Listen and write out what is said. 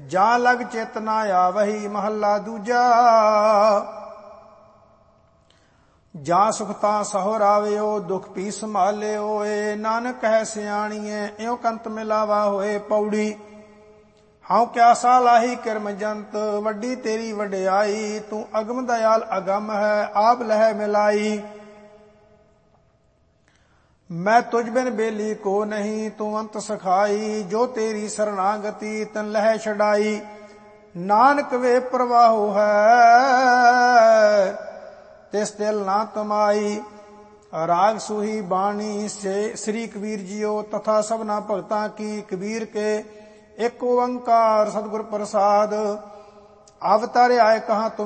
ਜਾਂ ਲਗ ਚਿਤ ਨਾ ਆਵਹੀ। ਮਹੱਲਾ ਦੂਜਾ। ਜਾਂ ਸੁਖਤਾ ਸਹੁ ਰਾਵਿਓ ਦੁਖ ਪੀ ਸੰਭਾਲਿਓ ਏ। ਨਾਨਕ ਕਹਿ ਸਿਆਣੀਏ ਇਉ ਕੰਤ ਮਿਲਾਵਾ ਹੋਏ। ਪੌੜੀ। ਹਉ ਕਿਆਸਾ ਲਾਹੀ ਕਿਰਮ ਜੰਤ ਵੱਡੀ ਤੇਰੀ ਵਡਿਆਈ। ਤੂੰ ਅਗਮ ਦਇਆਲ ਅਗਮ ਹੈ ਆਪ ਲਹਿ ਮਿਲਾਈ। ਮੈਂ ਤੁਝ ਬਿਨ ਬੇਲੀ ਕੋ ਨਹੀਂ ਤੂੰ ਅੰਤ ਸਖਾਈ। ਜੋ ਤੇਰੀ ਸਰਨਾਗਤੀ ਤਨ ਲਹਿ ਛਡਾਈ। ਨਾਨਕ ਵੇ ਪ੍ਰਵਾਹੋ ਹੈ ਤਿਸ ਦਿਲ ਨਾ ਤਮਾਈ। ਰਾਗ ਸੂਹੀ ਬਾਣੀ ਸ੍ਰੀ ਕਬੀਰ ਜੀਓ ਤਥਾ ਸਭਨਾ ਭਗਤਾਂ ਕੀ। ਕਬੀਰ ਕੇ ਇੱਕ ਓੰਕਾਰ ਸਤਿਗੁਰ ਪ੍ਰਸਾਦ। ਅਵਤਾਰੇ ਆਏ ਕਹਾਂ ਤੁਮ